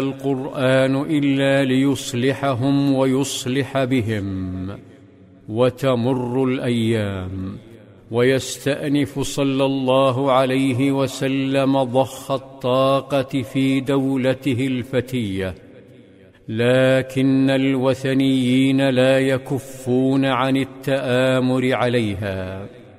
القرآن إلا ليصلحهم ويصلح بهم. وتمر الأيام ويستأنف صلى الله عليه وسلم ضخ الطاقة في دولته الفتية، لكن الوثنيين لا يكفون عن التآمر عليها.